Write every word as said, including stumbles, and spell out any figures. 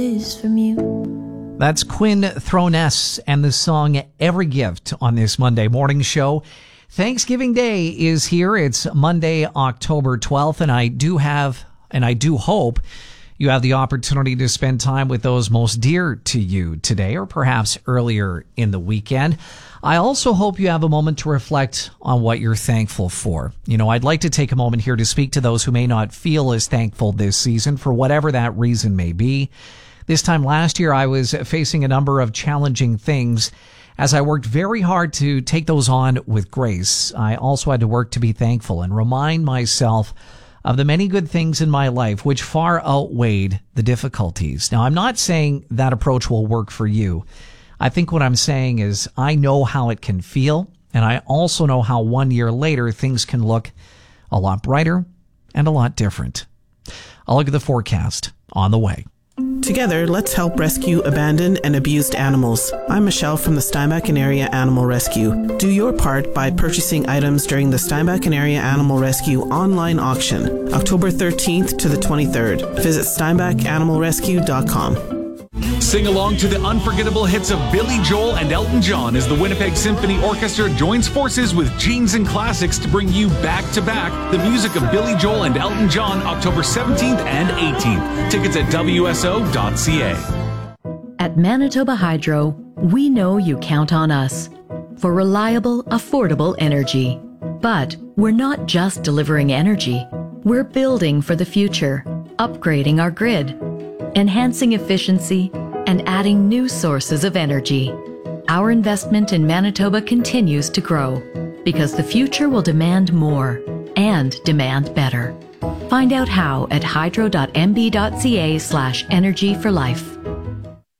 is from you. That's Quinn Throness and the song Every Gift on this Monday morning show. Thanksgiving Day is here. It's Monday, October twelfth, and I do have, and I do hope you have the opportunity to spend time with those most dear to you today, or perhaps earlier in the weekend. I also hope you have a moment to reflect on what you're thankful for. You know, I'd like to take a moment here to speak to those who may not feel as thankful this season for whatever that reason may be. This time last year, I was facing a number of challenging things. As I worked very hard to take those on with grace, I also had to work to be thankful and remind myself of the many good things in my life which far outweighed the difficulties. Now, I'm not saying that approach will work for you. I think what I'm saying is I know how it can feel, and I also know how one year later things can look a lot brighter and a lot different. I'll look at the forecast on the way. Together, let's help rescue abandoned and abused animals. I'm Michelle from the Steinbach and Area Animal Rescue. Do your part by purchasing items during the Steinbach and Area Animal Rescue online auction, October thirteenth to the twenty-third. Visit steinbach animal rescue dot com. Sing along to the unforgettable hits of Billy Joel and Elton John as the Winnipeg Symphony Orchestra joins forces with Genes and Classics to bring you back-to-back the music of Billy Joel and Elton John October seventeenth and eighteenth. Tickets at w s o dot c a. At Manitoba Hydro, we know you count on us for reliable, affordable energy. But we're not just delivering energy. We're building for the future, upgrading our grid, enhancing efficiency, and adding new sources of energy. Our investment in Manitoba continues to grow because the future will demand more and demand better. Find out how at hydro dot m b dot c a slash energy for life.